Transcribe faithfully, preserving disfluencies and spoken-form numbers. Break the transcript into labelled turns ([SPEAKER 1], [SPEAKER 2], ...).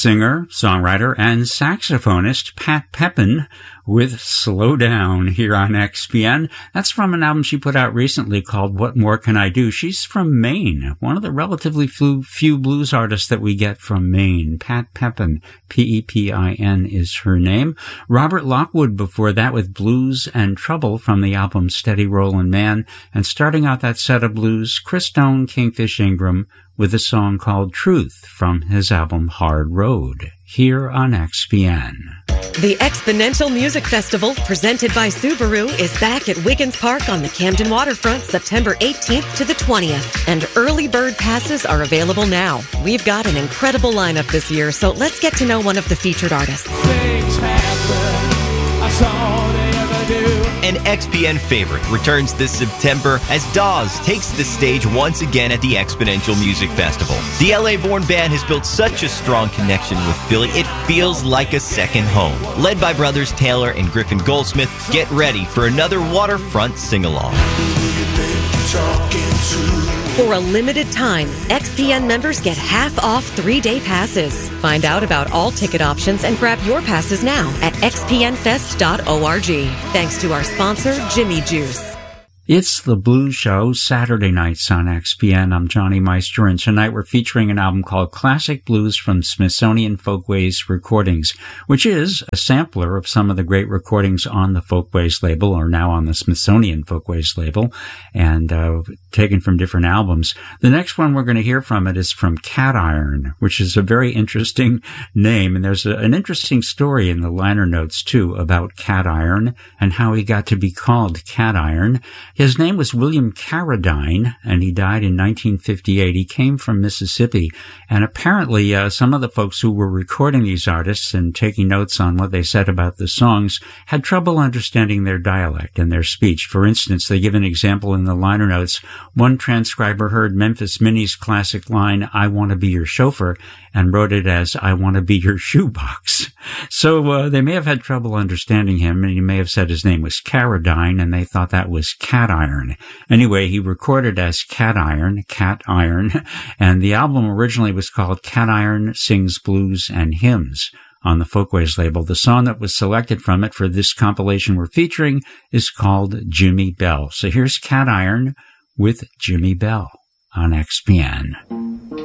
[SPEAKER 1] singer, songwriter, and saxophonist Pat Pepin with Slow Down here on X P N. That's from an album she put out recently called What More Can I Do? She's from Maine, one of the relatively few blues artists that we get from Maine. Pat Pepin, P E P I N is her name. Robert Lockwood before that with Blues and Trouble from the album Steady Rollin' Man. And starting out that set of blues, Chris Stone, Kingfish Ingram, with a song called Truth from his album Hard Road, here on X P N.
[SPEAKER 2] The Exponential Music Festival, presented by Subaru, is back at Wiggins Park on the Camden Waterfront September eighteenth to the twentieth, and early bird passes are available now. We've got an incredible lineup this year, so let's get to know one of the featured artists.
[SPEAKER 3] Things happen, that's all they ever do.
[SPEAKER 4] An X P N favorite returns this September as Dawes takes the stage once again at the Exponential Music Festival. The L A-born band has built such a strong connection with Philly, it feels like a second home. Led by brothers Taylor and Griffin Goldsmith, get ready for another waterfront sing-along.
[SPEAKER 2] For a limited time, X P N members get half off three-day passes. Find out about all ticket options and grab your passes now at x p n fest dot org. Thanks to our sponsor, Jimmy Juice.
[SPEAKER 1] It's the Blues Show, Saturday nights on X P N. I'm Johnny Meister, and tonight we're featuring an album called Classic Blues from Smithsonian Folkways Recordings, which is a sampler of some of the great recordings on the Folkways label, or now on the Smithsonian Folkways label, and uh, taken from different albums. The next one we're going to hear from it is from Cat Iron, which is a very interesting name, and there's a, an interesting story in the liner notes, too, about Cat Iron and how he got to be called Cat Iron. His name was William Carradine, and he died in nineteen fifty-eight. He came from Mississippi, and apparently uh, some of the folks who were recording these artists and taking notes on what they said about the songs had trouble understanding their dialect and their speech. For instance, they give an example in the liner notes. One transcriber heard Memphis Minnie's classic line, "I want to be your chauffeur," and wrote it as, "I want to be your shoebox." So uh, they may have had trouble understanding him, and he may have said his name was Carradine, and they thought that was Cat Iron. Anyway, he recorded as Cat Iron, Cat Iron, and the album originally was called Cat Iron Sings Blues and Hymns on the Folkways label. The song that was selected from it for this compilation we're featuring is called Jimmy Bell. So here's Cat Iron with Jimmy Bell on X P N.